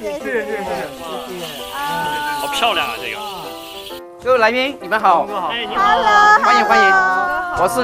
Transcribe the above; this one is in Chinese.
好漂亮啊，这个。 各位来宾，你们好。 哥好。 欢迎欢迎，我是